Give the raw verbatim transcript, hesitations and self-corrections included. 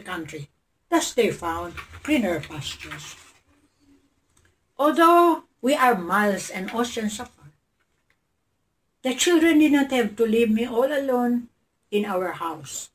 country. Thus they found greener pastures. Although we are miles and oceans apart, the children did not have to leave me all alone in our house.